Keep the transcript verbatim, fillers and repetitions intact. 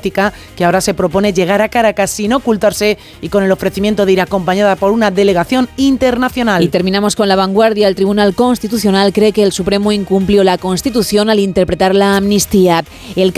política que ahora se propone llegar a Caracas sin ocultarse y con el ofrecimiento de ir acompañada por una delegación internacional. Y terminamos con La Vanguardia. El Tribunal Constitucional cree que el Supremo incumplió la Constitución al interpretar la amnistía. El